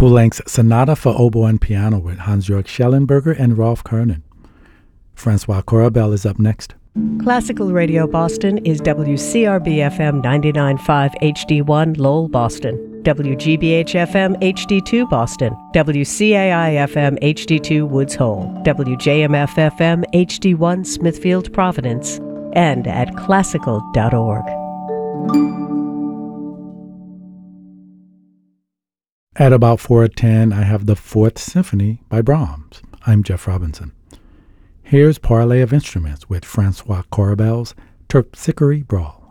Poulenc's Sonata for Oboe and Piano with Hans-Jörg Schellenberger and Rolf Kernen. Francois Corabel is up next. Classical Radio Boston is WCRB-FM 99.5 HD1 Lowell, Boston, WGBH-FM HD2 Boston, WCAI-FM HD2 Woods Hole, WJMF-FM HD1 Smithfield, Providence, and at classical.org. At about 4:10, I have the Fourth Symphony by Brahms. I'm Jeff Robinson. Here's Parley of Instruments with Francois Corabel's Terpsichore Brawl.